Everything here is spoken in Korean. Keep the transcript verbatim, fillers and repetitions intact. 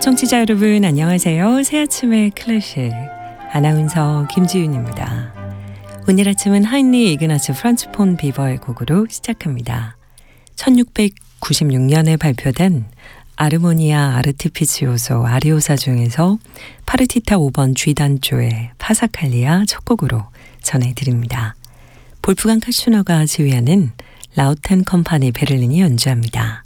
청취자 여러분 안녕하세요. 새아침의 클래식 아나운서 김지윤입니다. 오늘 아침은 하인리 이그나츠 프란츠 폰 비버의 곡으로 시작합니다. 천육백구십육 년에 발표된 아르모니아 아르티피치오소 아리오사 중에서 파르티타 오 번 G단조의 파사칼리아 첫 곡으로 전해드립니다. 볼프강 카슈너가 지휘하는 라우텐 컴파니 베를린이 연주합니다.